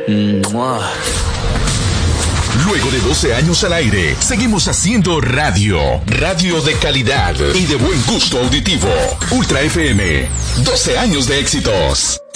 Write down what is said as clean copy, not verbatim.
¡Mua! Luego de 12 años al aire, seguimos haciendo radio. Radio de calidad y de buen gusto auditivo. Ultra FM. 12 años de éxitos.